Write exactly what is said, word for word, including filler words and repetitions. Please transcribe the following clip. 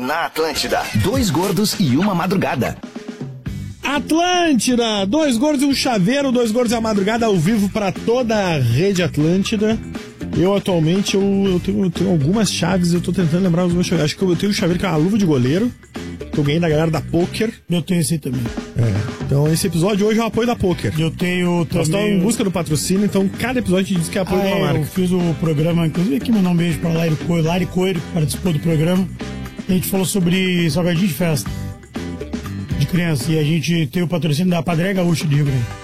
Na Atlântida, dois gordos e uma madrugada. Atlântida, dois gordos e um chaveiro, dois gordos e uma madrugada ao vivo para toda a rede Atlântida. Eu atualmente eu, eu, tenho, eu tenho algumas chaves, eu tô tentando lembrar os meus chaveiros. Acho que eu, eu tenho um chaveiro que é uma luva de goleiro, que eu ganhei da galera da Poker. Eu tenho esse aí também. É. Então esse episódio hoje é o apoio da Poker. Eu tenho também. Nós estamos em busca do patrocínio, então cada episódio diz que é apoio ah, de uma é, marca. Eu fiz o programa, inclusive aqui mandar um beijo pra Lari Coelho, Lari Coelho, que participou do programa. A gente falou sobre salgadinho de festa de criança. E a gente tem o patrocínio da Padre Gaúcho de Rio Grande.